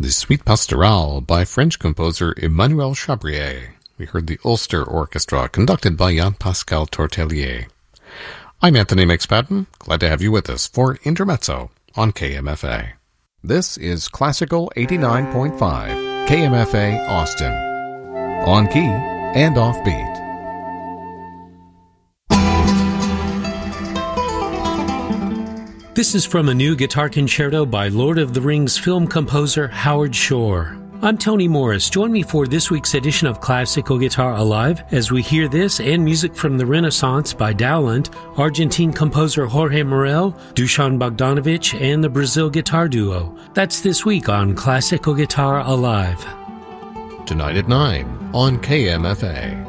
The Suite Pastorale by French composer Emmanuel Chabrier. We heard the Ulster Orchestra, conducted by Jean-Pascal Tortelier. I'm Anthony McSpadden, glad to have you with us for Intermezzo on KMFA. This is Classical 89.5, KMFA Austin. On key and offbeat. This is from a new guitar concerto by Lord of the Rings film composer Howard Shore. I'm Tony Morris. Join me for this week's edition of Classical Guitar Alive as we hear this and music from the Renaissance by Dowland, Argentine composer Jorge Morel, Dusan Bogdanovic, and the Brazil Guitar Duo. That's this week on Classical Guitar Alive. Tonight at 9 on KMFA.